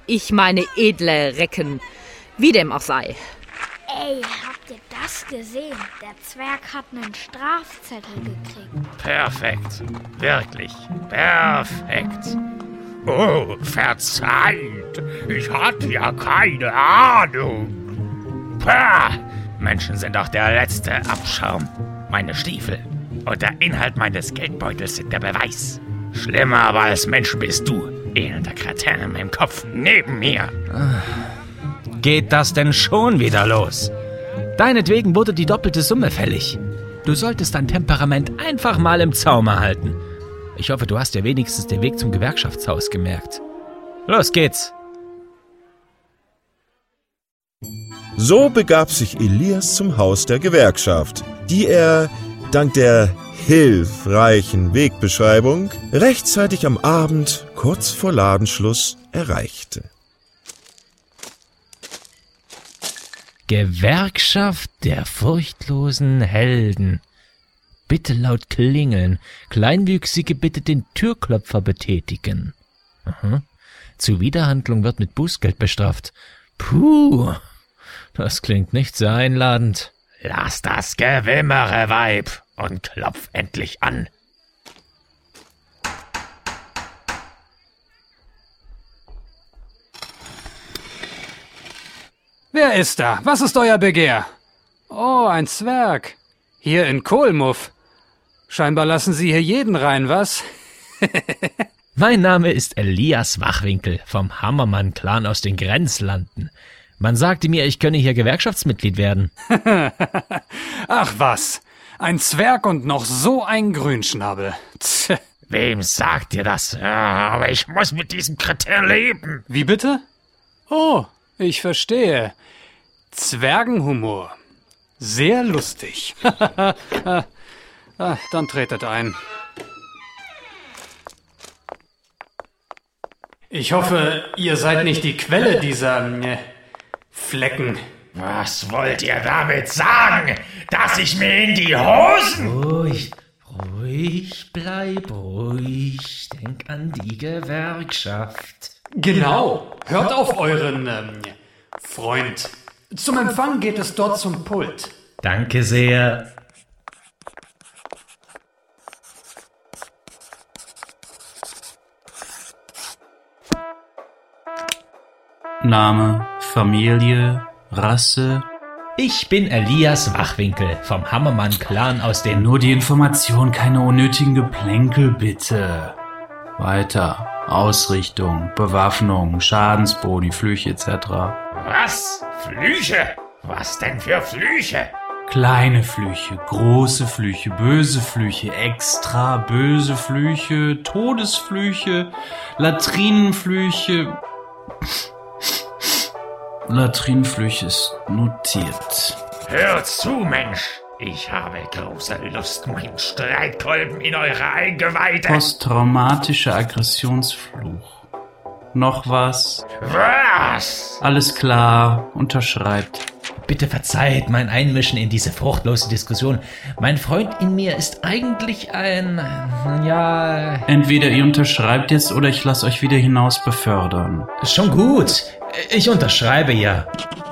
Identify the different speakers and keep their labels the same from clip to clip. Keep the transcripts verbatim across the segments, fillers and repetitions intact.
Speaker 1: Ich meine edle Recken. Wie dem auch sei.
Speaker 2: Ey, habt ihr das gesehen? Der Zwerg hat einen Strafzettel gekriegt.
Speaker 3: Perfekt. Wirklich. Perfekt. Oh, verzeiht. Ich hatte ja keine Ahnung. Pah! Menschen sind doch der letzte Abschaum. Meine Stiefel und der Inhalt meines Geldbeutels sind der Beweis. Schlimmer aber als Mensch bist du, elender Kretin im Kopf neben mir. Geht das denn schon wieder los? Deinetwegen wurde die doppelte Summe fällig. Du solltest dein Temperament einfach mal im Zaum halten. Ich hoffe, du hast dir wenigstens den Weg zum Gewerkschaftshaus gemerkt. Los geht's!
Speaker 4: So begab sich Elias zum Haus der Gewerkschaft, die er, dank der hilfreichen Wegbeschreibung, rechtzeitig am Abend, kurz vor Ladenschluss, erreichte.
Speaker 3: Gewerkschaft der furchtlosen Helden. Bitte laut klingeln. Kleinwüchsige bitte den Türklopfer betätigen. Aha. Zuwiderhandlung wird mit Bußgeld bestraft. Puh, das klingt nicht sehr einladend. Lass das Gewimmere, Weib, und klopf endlich an.
Speaker 5: Wer ist da? Was ist euer Begehr? Oh, ein Zwerg. Hier in Kohlmuff. Scheinbar lassen Sie hier jeden rein, was?
Speaker 3: Mein Name ist Elias Wachwinkel vom Hammermann-Clan aus den Grenzlanden. Man sagte mir, ich könne hier Gewerkschaftsmitglied werden.
Speaker 5: Ach was, ein Zwerg und noch so ein Grünschnabel. Tch.
Speaker 3: Wem sagt ihr das? Ja, aber ich muss mit diesem Kretin leben.
Speaker 5: Wie bitte? Oh, ich verstehe. Zwergenhumor. Sehr lustig. ah, dann tretet ein. Ich hoffe, ihr seid nicht die Quelle dieser äh, Flecken.
Speaker 3: Was wollt ihr damit sagen? Dass ich mir in die Hosen...
Speaker 6: Ruhig, ruhig, bleib ruhig. Denk an die Gewerkschaft.
Speaker 5: Genau. Hört auf euren ähm, Freund. Zum Empfang geht es dort zum Pult.
Speaker 6: Danke sehr.
Speaker 7: Name, Familie, Rasse.
Speaker 6: Ich bin Elias Wachwinkel vom Hammermann-Clan aus den...
Speaker 7: Nur die Information, keine unnötigen Geplänkel, bitte. Weiter. Ausrichtung, Bewaffnung, Schadensboni, Flüche et cetera.
Speaker 3: Was? Flüche? Was denn für Flüche?
Speaker 7: Kleine Flüche, große Flüche, böse Flüche, extra böse Flüche, Todesflüche, Latrinenflüche... Latrinenflüche ist notiert.
Speaker 3: Hör zu, Mensch! Ich habe große Lust, meinen Streitkolben in eure Eingeweide...
Speaker 7: Posttraumatischer Aggressionsfluch. Noch was?
Speaker 3: Was?
Speaker 7: Alles klar, unterschreibt.
Speaker 6: Bitte verzeiht mein Einmischen in diese fruchtlose Diskussion. Mein Freund in mir ist eigentlich ein... ja...
Speaker 7: Entweder ihr unterschreibt jetzt oder ich lasse euch wieder hinaus befördern.
Speaker 6: Schon gut. Ich unterschreibe ja.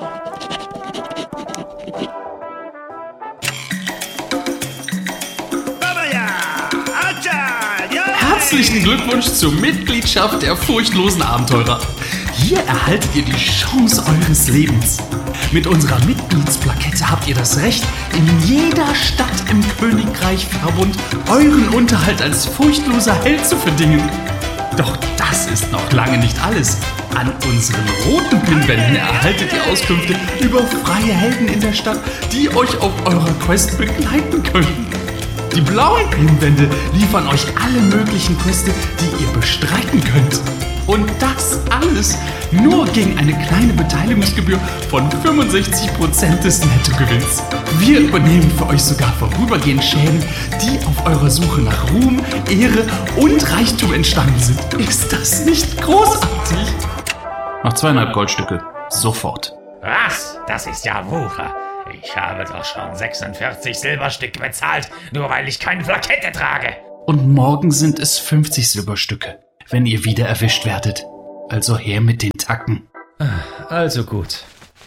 Speaker 8: Herzlichen Glückwunsch zur Mitgliedschaft der furchtlosen Abenteurer. Hier erhaltet ihr die Chance eures Lebens. Mit unserer Mitgliedsplakette habt ihr das Recht, in jeder Stadt im Königreich Verbund euren Unterhalt als furchtloser Held zu verdingen. Doch das ist noch lange nicht alles. An unseren roten Pinwänden erhaltet ihr Auskünfte über freie Helden in der Stadt, die euch auf eurer Quest begleiten können. Die blauen Pinwände liefern euch alle möglichen Quests, die ihr bestreiten könnt. Und das alles nur gegen eine kleine Beteiligungsgebühr von fünfundsechzig Prozent des Nettogewinns. Wir übernehmen für euch sogar vorübergehend Schäden, die auf eurer Suche nach Ruhm, Ehre und Reichtum entstanden sind. Ist das nicht großartig?
Speaker 7: Noch zweieinhalb Goldstücke. Sofort.
Speaker 3: Was? Das ist ja Wucher. Ich habe doch schon sechsundvierzig Silberstücke bezahlt, nur weil ich keine Plakette trage.
Speaker 7: Und morgen sind es fünfzig Silberstücke, wenn ihr wieder erwischt werdet. Also her mit den Tacken.
Speaker 6: Also gut.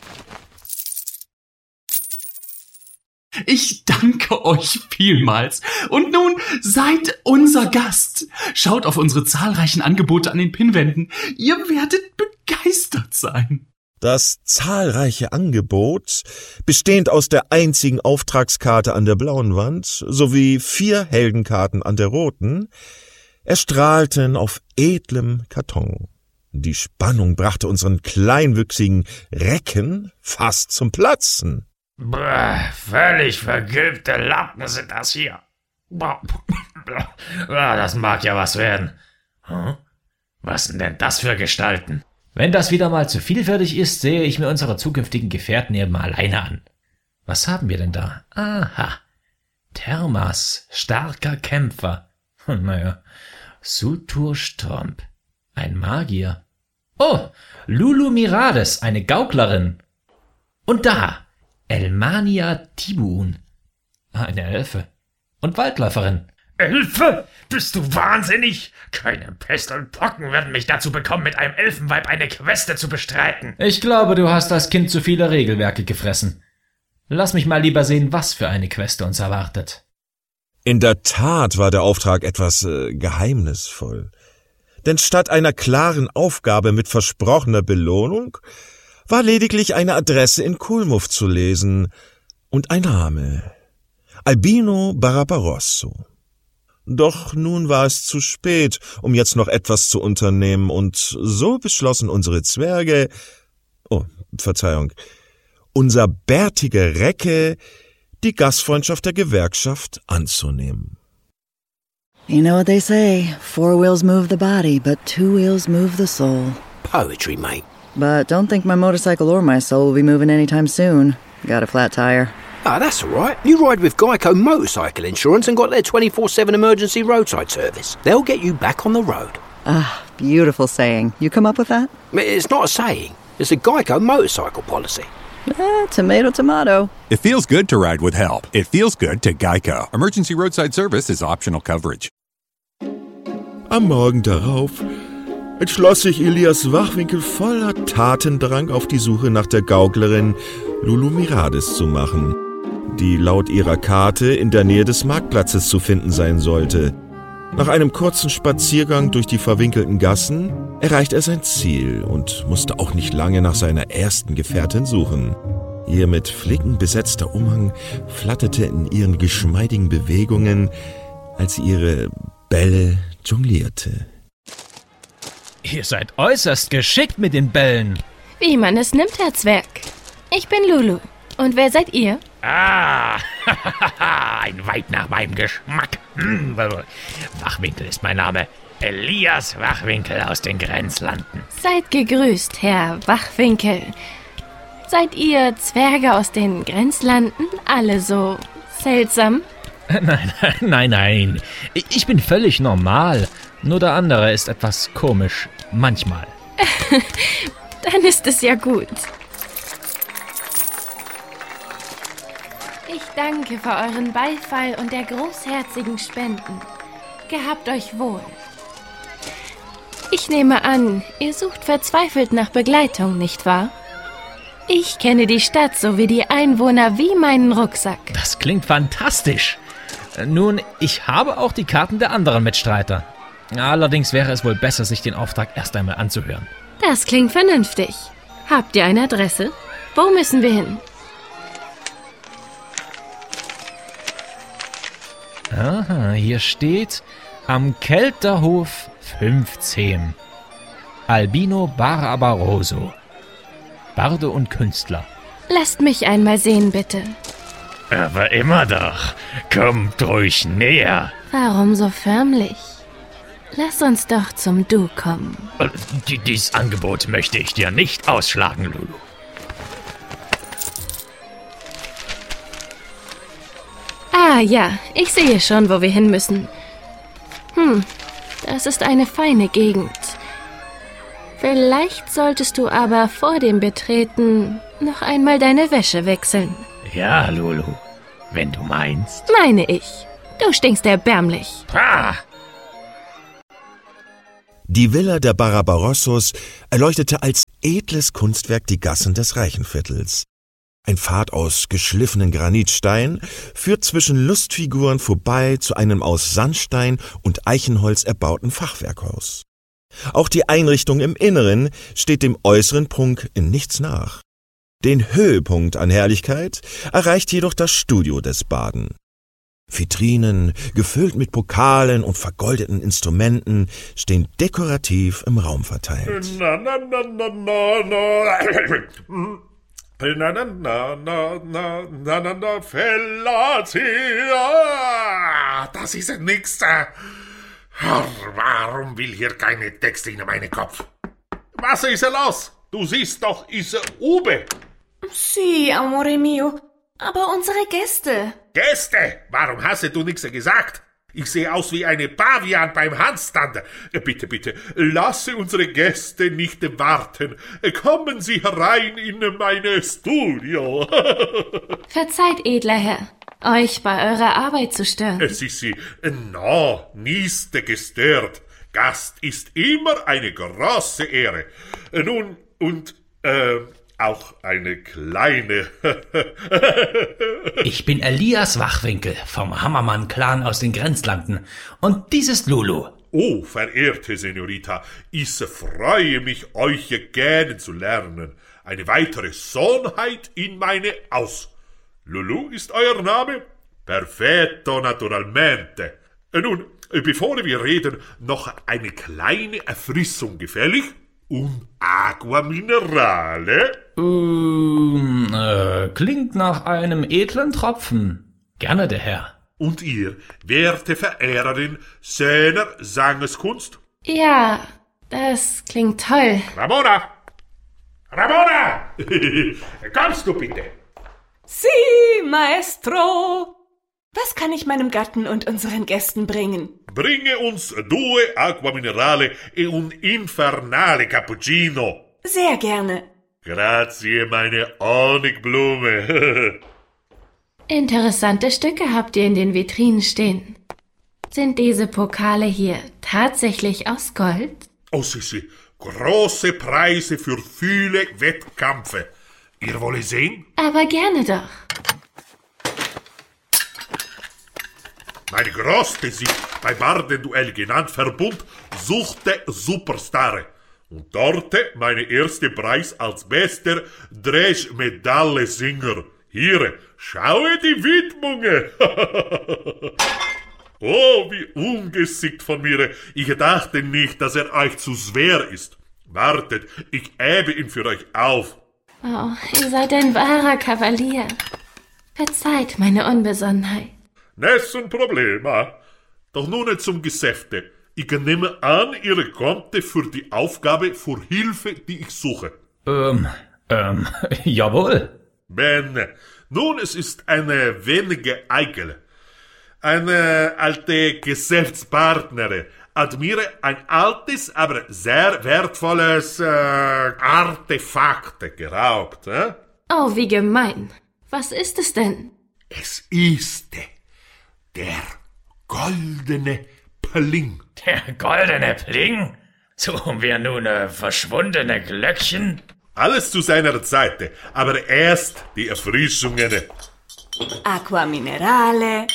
Speaker 8: Ich danke euch vielmals. Und nun seid unser Gast. Schaut auf unsere zahlreichen Angebote an den Pinnwänden. Ihr werdet begeistert sein.
Speaker 4: Das zahlreiche Angebot, bestehend aus der einzigen Auftragskarte an der blauen Wand sowie vier Heldenkarten an der roten, erstrahlten auf edlem Karton. Die Spannung brachte unseren kleinwüchsigen Recken fast zum Platzen.
Speaker 3: Brr, völlig vergilbte Lappen sind das hier. Das mag ja was werden. Hm? Was sind denn das für Gestalten?
Speaker 6: Wenn das wieder mal zu vielfältig ist, sehe ich mir unsere zukünftigen Gefährten eben mal alleine an. Was haben wir denn da? Aha. Thermas, starker Kämpfer. Naja. Sutur Stromp, ein Magier. Oh, Lulu Mirades, eine Gauklerin. Und da, Elmania Tibun, eine Elfe und Waldläuferin.
Speaker 3: Elfe? Bist du wahnsinnig? Keine Pest und Pocken werden mich dazu bekommen, mit einem Elfenweib eine Queste zu bestreiten.
Speaker 6: Ich glaube, du hast als Kind zu viele Regelwerke gefressen. Lass mich mal lieber sehen, was für eine Queste uns erwartet.
Speaker 4: In der Tat war der Auftrag etwas äh, geheimnisvoll. Denn statt einer klaren Aufgabe mit versprochener Belohnung war lediglich eine Adresse in Kulmuf zu lesen und ein Name: Albino Barbarosso. Doch nun war es zu spät, um jetzt noch etwas zu unternehmen, und so beschlossen unsere Zwerge, oh, Verzeihung, unser bärtiger Recke, die Gastfreundschaft der Gewerkschaft anzunehmen.
Speaker 9: You know what they say, four wheels move the body, but two wheels move the soul.
Speaker 10: Poetry, mate.
Speaker 9: But don't think my motorcycle or my soul will be moving anytime soon. Got a flat tire.
Speaker 10: Ah, that's all right. You ride with Geico Motorcycle Insurance and got their twenty-four seven emergency roadside service. They'll get you back on the road.
Speaker 9: Ah, beautiful saying. You come up with that?
Speaker 10: It's not a saying. It's a Geico motorcycle policy.
Speaker 9: Eh, tomato, tomato.
Speaker 11: It feels good to ride with help. It feels good to Geico. Emergency roadside service is optional coverage.
Speaker 4: Am Morgen darauf entschloss sich Elias Wachwinkel voller Tatendrang auf die Suche nach der Gauklerin Lulu Mirades zu machen, die laut ihrer Karte in der Nähe des Marktplatzes zu finden sein sollte. Nach einem kurzen Spaziergang durch die verwinkelten Gassen erreicht er sein Ziel und musste auch nicht lange nach seiner ersten Gefährtin suchen. Ihr mit Flicken besetzter Umhang flatterte in ihren geschmeidigen Bewegungen, als sie ihre Bälle jonglierte.
Speaker 6: Ihr seid äußerst geschickt mit den Bällen.
Speaker 12: Wie man es nimmt, Herr Zwerg. Ich bin Lulu. Und wer seid ihr?
Speaker 3: Ah, ein Weib nach meinem Geschmack. Hm, Wachwinkel ist mein Name. Elias Wachwinkel aus den Grenzlanden.
Speaker 12: Seid gegrüßt, Herr Wachwinkel. Seid ihr Zwerge aus den Grenzlanden alle so seltsam?
Speaker 6: Nein, nein, nein. Ich bin völlig normal. Nur der andere ist etwas komisch. Manchmal.
Speaker 12: Dann ist es ja gut. Ich danke für euren Beifall und der großherzigen Spenden. Gehabt euch wohl. Ich nehme an, ihr sucht verzweifelt nach Begleitung, nicht wahr? Ich kenne die Stadt sowie die Einwohner wie meinen Rucksack.
Speaker 6: Das klingt fantastisch. Nun, ich habe auch die Karten der anderen Mitstreiter. Allerdings wäre es wohl besser, sich den Auftrag erst einmal anzuhören.
Speaker 12: Das klingt vernünftig. Habt ihr eine Adresse? Wo müssen wir hin?
Speaker 6: Aha, hier steht am Kelterhof fünfzehn. Albino Barbarosso. Barde und Künstler.
Speaker 12: Lasst mich einmal sehen, bitte.
Speaker 3: Aber immer doch. Kommt ruhig näher.
Speaker 12: Warum so förmlich? Lass uns doch zum Du kommen.
Speaker 3: Dieses Angebot möchte ich dir nicht ausschlagen, Lulu.
Speaker 12: Ah ja, ich sehe schon, wo wir hin müssen. Hm, das ist eine feine Gegend. Vielleicht solltest du aber vor dem Betreten noch einmal deine Wäsche wechseln.
Speaker 3: Ja, Lulu, wenn du meinst.
Speaker 12: Meine ich. Du stinkst erbärmlich.
Speaker 3: Ah!
Speaker 4: Die Villa der Barbarossos erleuchtete als edles Kunstwerk die Gassen des Reichenviertels. Ein Pfad aus geschliffenen Granitstein führt zwischen Lustfiguren vorbei zu einem aus Sandstein und Eichenholz erbauten Fachwerkhaus. Auch die Einrichtung im Inneren steht dem äußeren Prunk in nichts nach. Den Höhepunkt an Herrlichkeit erreicht jedoch das Studio des Baden. Vitrinen, gefüllt mit Pokalen und vergoldeten Instrumenten, stehen dekorativ im Raum verteilt.
Speaker 13: Na, na, na, na, na, na. Na, na, na, na, na, na, na, na, Fellatio. Das ist nix. Warum will hier keine Texte in meinen Kopf? Was ist los? Du siehst doch, ist Ube.
Speaker 14: Sí, amore mio. Aber unsere Gäste.
Speaker 13: Gäste? Warum hast du nichts gesagt? Ich sehe aus wie eine Pavian beim Handstand. Bitte, bitte, lasse unsere Gäste nicht warten. Kommen Sie herein in mein Studio.
Speaker 12: Verzeiht, edler Herr, euch bei eurer Arbeit zu stören.
Speaker 13: Es ist Sie, no, nicht gestört. Gast ist immer eine große Ehre. Nun, und, äh, auch eine kleine.
Speaker 6: Ich bin Elias Wachwinkel vom Hammermann-Clan aus den Grenzlanden. Und dies ist Lulu.
Speaker 13: Oh, verehrte Senorita, ich freue mich, euch kennenzulernen. Eine weitere Sohnheit in meine Haus. Lulu ist euer Name? Perfetto, naturalmente. Nun, bevor wir reden, noch eine kleine Erfrischung gefällig? Und Aqua Minerale?
Speaker 6: Um, äh, klingt nach einem edlen Tropfen. Gerne, der Herr.
Speaker 13: Und ihr, werte Verehrerin seiner Sangeskunst?
Speaker 12: Ja, das klingt toll.
Speaker 13: Ramona! Ramona! Kommst du bitte?
Speaker 14: Sí, Maestro! Was kann ich meinem Gatten und unseren Gästen bringen?
Speaker 13: Bringe uns due Aqua Minerale e un infernale Cappuccino.
Speaker 14: Sehr gerne.
Speaker 13: Grazie, meine Honigblume.
Speaker 12: Interessante Stücke habt ihr in den Vitrinen stehen. Sind diese Pokale hier tatsächlich aus Gold?
Speaker 13: Oh, sie, sie. Große Preise für viele Wettkämpfe. Ihr wollt sehen?
Speaker 12: Aber gerne doch.
Speaker 13: Meine größte Sieg bei Bardenduell genannt Verbund suchte Superstar. Und dort mein erster Preis als bester Dresch-Medaille-Singer. Hier, schaue die Widmungen. Oh, wie ungeschickt von mir. Ich dachte nicht, dass er euch zu schwer ist. Wartet, ich hebe ihn für euch auf.
Speaker 12: Oh, ihr seid ein wahrer Kavalier. Verzeiht meine Unbesonnenheit.
Speaker 13: Nessun Problema. Doch nun zum Geschäfte. Ich nehme an, ihr kommt für die Aufgabe für Hilfe, die ich suche.
Speaker 6: Ähm, ähm, jawohl.
Speaker 13: Bene. Nun, es ist eine wenige Eikel. Eine alte Geschäftspartnerin hat mir ein altes, aber sehr wertvolles äh, Artefakt geraubt. Äh?
Speaker 12: Oh, wie gemein. Was ist es denn?
Speaker 13: Es ist der goldene Pling.
Speaker 3: Der goldene Pling? Suchen wir nun äh, verschwundene Glöckchen?
Speaker 13: Alles zu seiner Zeit, aber erst die Erfrischungen.
Speaker 14: Aqua Minerale.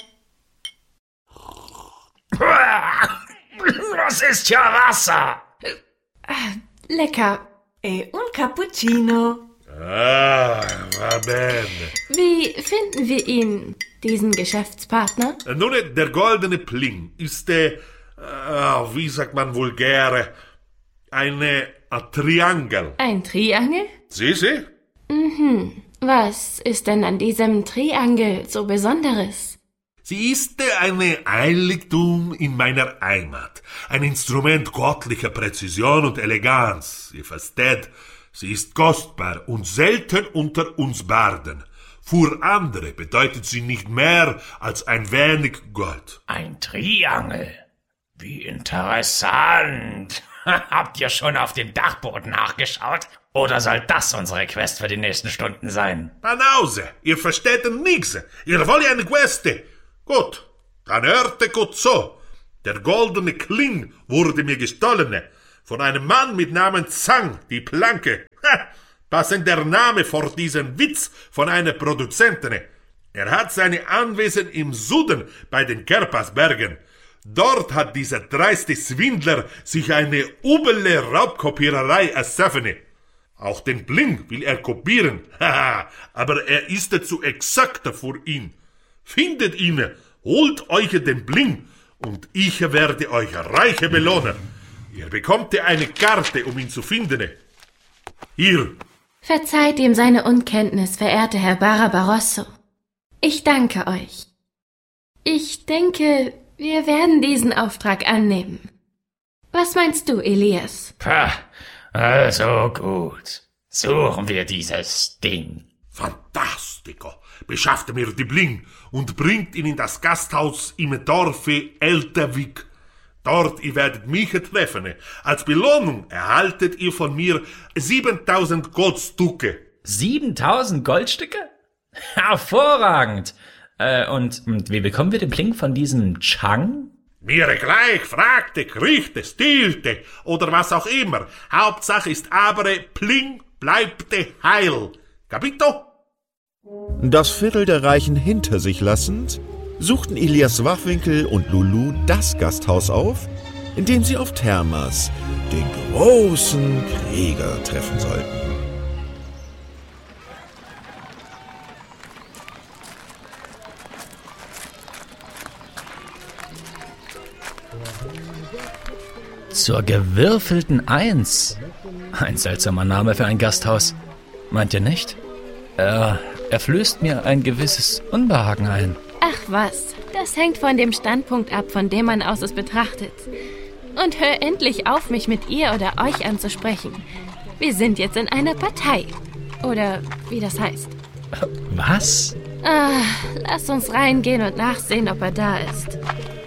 Speaker 3: Das ist ja Wasser.
Speaker 12: Ah, lecker.
Speaker 14: E un Cappuccino.
Speaker 13: Ah, va bene.
Speaker 12: Wie finden wir ihn, diesen Geschäftspartner?
Speaker 13: Nun, der goldene Pling ist, äh, wie sagt man vulgär, eine ein Triangel.
Speaker 12: Ein Triangel?
Speaker 13: Sie, sie?
Speaker 12: Mhm. Was ist denn an diesem Triangel so Besonderes?
Speaker 13: Sie ist ein Heiligtum in meiner Heimat. Ein Instrument göttlicher Präzision und Eleganz. Ihr versteht, sie ist kostbar und selten unter uns Barden. Für andere bedeutet sie nicht mehr als ein wenig Gold.
Speaker 3: Ein Triangel? Wie interessant. Habt ihr schon auf dem Dachboden nachgeschaut? Oder soll das unsere Quest für die nächsten Stunden sein?
Speaker 13: Panause, ihr versteht nix. Ihr wollt eine Quest. Gut, dann hörte gut so. Der goldene Kling wurde mir gestohlen. Von einem Mann mit Namen Zhang, die Planke. Ha! Passender Name vor diesen Witz von einer Produzentin. Er hat seine Anwesen im Süden bei den Kerpasbergen. Dort hat dieser dreiste Swindler sich eine üble Raubkopiererei erschaffen. Auch den Bling will er kopieren, haha, aber er ist zu exakt für ihn. Findet ihn, holt euch den Bling und ich werde euch reiche belohnen. Ihr bekommt eine Karte, um ihn zu finden. Hier.
Speaker 12: Verzeiht ihm seine Unkenntnis, verehrter Herr Barbarosso. Ich danke euch. Ich denke, wir werden diesen Auftrag annehmen. Was meinst du, Elias?
Speaker 3: Pah, also gut. Suchen wir dieses Ding.
Speaker 13: Fantastico. Beschafft mir die Bling und bringt ihn in das Gasthaus im Dorfe Elterwig. Dort ihr werdet mich treffen. Als Belohnung erhaltet ihr von mir siebentausend Goldstücke.
Speaker 6: siebentausend Goldstücke? Hervorragend. Äh, und, und wie bekommen wir den Bling von diesem Chang?
Speaker 13: Mir gleich, fragte, kriegte, stielte oder was auch immer. Hauptsache ist aber, Bling bleibte heil. Capito?
Speaker 4: Das Viertel der Reichen hinter sich lassend, suchten Elias Wachwinkel und Lulu das Gasthaus auf, in dem sie auf Thermas, den großen Krieger, treffen sollten.
Speaker 6: Zur gewürfelten Eins. Ein seltsamer Name für ein Gasthaus. Meint ihr nicht? Er, er flößt mir ein gewisses Unbehagen ein.
Speaker 12: Ach was, das hängt von dem Standpunkt ab, von dem man aus es betrachtet. Und hör endlich auf, mich mit ihr oder euch anzusprechen. Wir sind jetzt in einer Partei. Oder wie das heißt.
Speaker 6: Was?
Speaker 12: Ah, lass uns reingehen und nachsehen, ob er da ist.